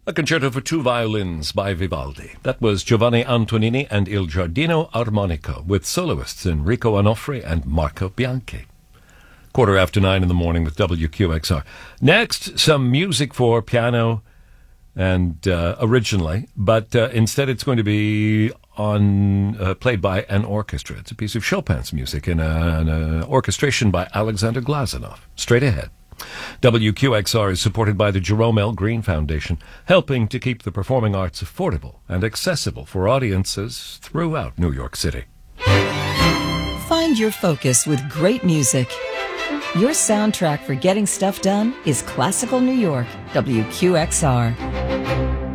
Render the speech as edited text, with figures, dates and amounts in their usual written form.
A concerto for two violins by Vivaldi. That was Giovanni Antonini and Il Giardino Armonico, with soloists Enrico Onofri and Marco Bianchi. 9:15 in the morning with WQXR. Next, some music for piano and originally, but instead it's going to be played by an orchestra. It's a piece of Chopin's music in an orchestration by Alexander Glazunov. Straight ahead. WQXR is supported by the Jerome L. Green Foundation, helping to keep the performing arts affordable and accessible for audiences throughout New York City. Find your focus with great music. Your soundtrack for getting stuff done is Classical New York, WQXR.